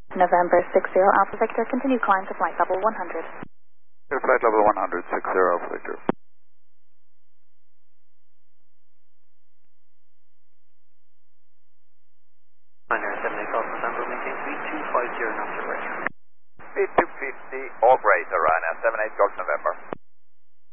November 60 Alpha Victor, continue climb to flight level 100. Flight level 100, 60 Alpha Victor. Niner 78 Golf November, maintain speed 250 knots to right. Speed 250, all right, Ryanair 78 Golf November.